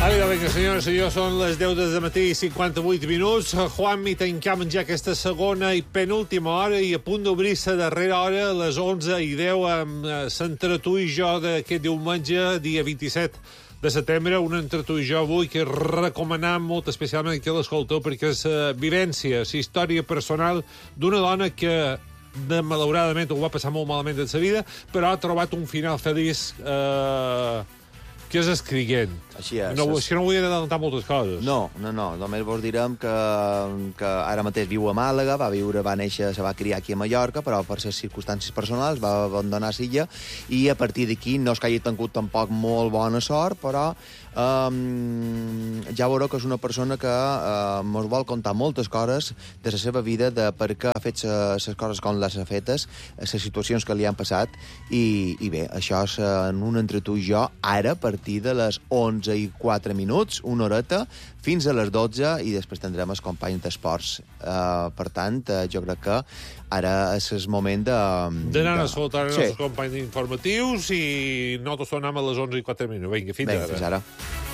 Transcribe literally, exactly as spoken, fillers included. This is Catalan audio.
Vinga, vinga, senyores i senyors, són les deu del matí i cinquanta-vuit minuts. Juanmi, tancam ja aquesta segona i penúltima hora i a punt d'obrir-se darrera hora a les onze i deu amb l'entre tu i jo d'aquest diumenge, dia vint-i-set de setembre, un entre tu i jo avui que recomanem molt especialment que l'escolteu perquè és la vivència, la història personal d'una dona que de, malauradament ho va passar molt malament en sa vida, però ha trobat un final feliç eh, que és escriguent. Així és. No, és que no vull adelantar moltes coses. No, no, no. Només vos direm que, que ara mateix viu a Màlaga, va viure, va néixer, se va criar aquí a Mallorca, però per les circumstàncies personals va abandonar Silla i a partir d'aquí no és que hagi tingut tampoc molt bona sort, però um, ja veureu que és una persona que uh, mos vol contar moltes coses de la seva vida, de per què ha fet les coses com les ha fetes, les situacions que li han passat, i, i bé, això és en un entre tu i jo, ara, a partir de les onze i quatre minuts, una horeta, fins a les dotze, i després tindrem els companys d'esports. Uh, per tant, uh, jo crec que ara és el moment de... D'anar a escoltar els sí. nostres companys informatius i nosaltres tornem a les onze i quatre minuts. Vinga, fins Vinga, ara. fins ara.